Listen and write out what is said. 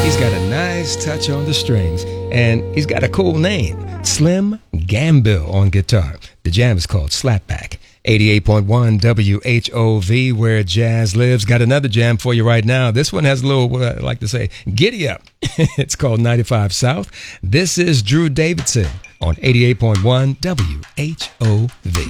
He's got a nice touch on the strings, and he's got a cool name, Slim Gambill on guitar. The jam is called Slapback. 88.1 WHOV, where jazz lives. Got another jam for you right now. This one has a little, what I like to say, giddy up. It's called 95 South. This is Drew Davidson on 88.1 WHOV.